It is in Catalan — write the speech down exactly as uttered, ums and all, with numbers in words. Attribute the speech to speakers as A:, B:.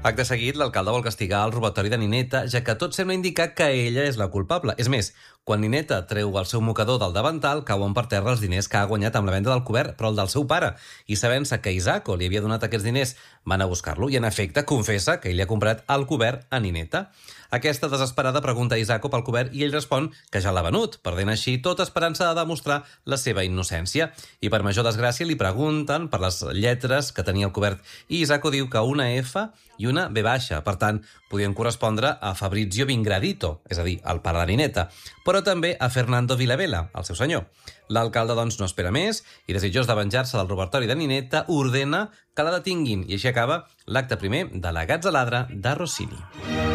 A: Acte seguit, l'alcalde vol castigar el robatori de Nineta, ja que tot sembla indicar que ella és la culpable. És més, quan Nineta treu el seu mocador del davantal, cauen per terra els diners que ha guanyat amb la venda del cobert, però el del seu pare. I sabent-se que Isako li havia donat aquests diners, van a buscar-lo i, en efecte, confessa que ell li ha comprat el cobert a Nineta. Aquesta, desesperada, pregunta a Isako pel cobert i ell respon que ja l'ha venut, perdent així tota esperança de demostrar la seva innocència. I per major desgràcia li pregunten per les lletres que tenia el cobert i Isako diu que una F i una B baixa. Per tant, podien correspondre a Fabrizio Vingradito, és a dir, el pare de Nineta, però també a Fernando Villavela, el seu senyor. L'alcalde, doncs, no espera més i, desitjós de venjar-se del robatori de Nineta, ordena que la detinguin i així acaba l'acte primer de La Gazzaladra de Rossini.